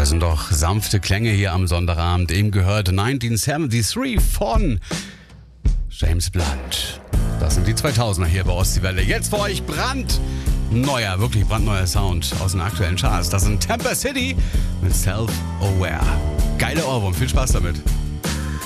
das sind doch sanfte Klänge hier am Sonntagabend. Eben gehört 1973 von James Blunt. Das sind die 2000er hier bei Ostseewelle. Jetzt für euch wirklich brandneuer Sound aus den aktuellen Charts. Das sind Tampa City mit Self-Aware. Geile Ohrwurm, viel Spaß damit.